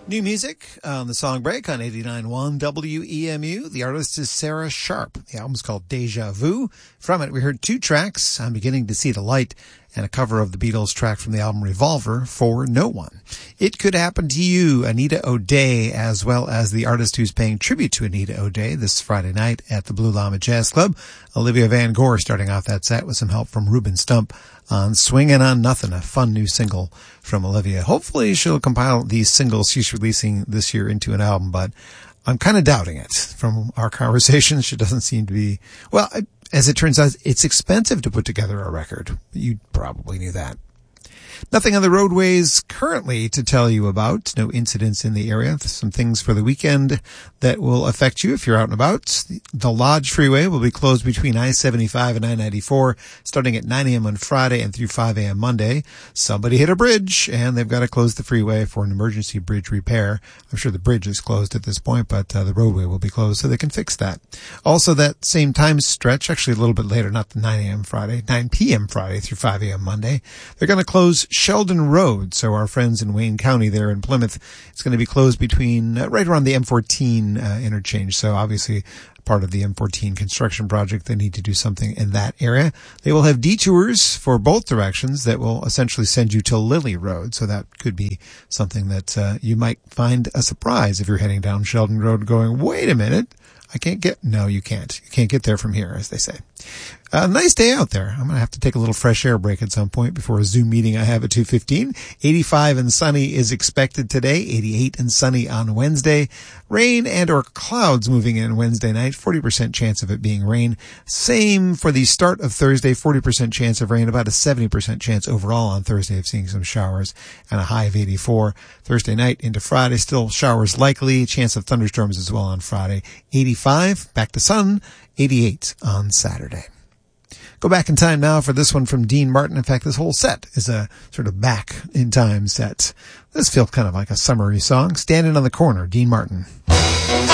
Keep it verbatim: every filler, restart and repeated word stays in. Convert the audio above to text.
New music on the Song Break on eighty-nine point one W E M U. The artist is Sarah Sharp. The album's called Deja Vu. From it, we heard two tracks, I'm Beginning to See the Light, and a cover of the Beatles track from the album Revolver, For No One. It Could Happen to You, Anita O'Day, as well as the artist who's paying tribute to Anita O'Day this Friday night at the Blue Llama Jazz Club. Olivia Van Gore starting off that set with some help from Ruben Stump on Swingin' on Nothing, a fun new single from Olivia. Hopefully she'll compile these singles she's releasing this year into an album, but I'm kind of doubting it. From our conversations, she doesn't seem to be, well, as it turns out, it's expensive to put together a record. You probably knew that. Nothing on the roadways currently to tell you about. No incidents in the area. Some things for the weekend that will affect you if you're out and about. The Lodge Freeway will be closed between I seventy-five and I ninety-four starting at nine a.m. on Friday and through five a.m. Monday. Somebody hit a bridge and they've got to close the freeway for an emergency bridge repair. I'm sure the bridge is closed at this point, but uh, the roadway will be closed so they can fix that. Also, that same time stretch, actually a little bit later, not the nine a.m. Friday, nine p.m. Friday through five a.m. Monday, they're going to close Sheldon Road. So our friends in Wayne County there in Plymouth, it's going to be closed between uh, right around the M fourteen uh, interchange. So obviously part of the M fourteen construction project, they need to do something in that area. They will have detours for both directions that will essentially send you to Lily Road. So that could be something that uh, you might find a surprise if you're heading down Sheldon Road going, wait a minute, I can't get, no, you can't. You can't get there from here, as they say. A uh, nice day out there. I'm going to have to take a little fresh air break at some point before a Zoom meeting I have at two fifteen. eighty-five and sunny is expected today. eighty-eight and sunny on Wednesday. Rain and or clouds moving in Wednesday night. forty percent chance of it being rain. Same for the start of Thursday. forty percent chance of rain. About a seventy percent chance overall on Thursday of seeing some showers and a high of eighty-four. Thursday night into Friday, still showers likely. Chance of thunderstorms as well on Friday. eighty-five. Back to sun. eighty-eight on Saturday. Go back in time now for this one from Dean Martin. In fact, this whole set is a sort of back in time set. This feels kind of like a summery song. Standing on the Corner, Dean Martin.